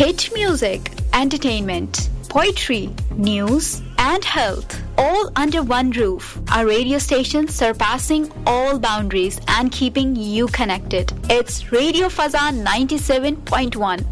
Hit music, entertainment, poetry, news, and health, all under one roof. Our radio station surpassing all boundaries and keeping you connected. It's Radio Fazan 97.1.